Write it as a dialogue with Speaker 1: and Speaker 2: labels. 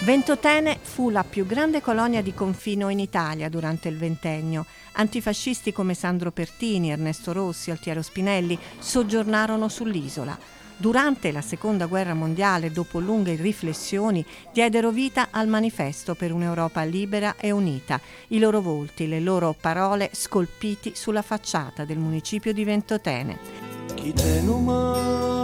Speaker 1: Ventotene fu la più grande colonia di confino in Italia durante il Ventennio. Antifascisti come Sandro Pertini, Ernesto Rossi, Altiero Spinelli soggiornarono sull'isola. Durante la Seconda Guerra Mondiale, dopo lunghe riflessioni, diedero vita al Manifesto per un'Europa libera e unita. I loro volti, le loro parole scolpiti sulla facciata del municipio di Ventotene.
Speaker 2: Chi te non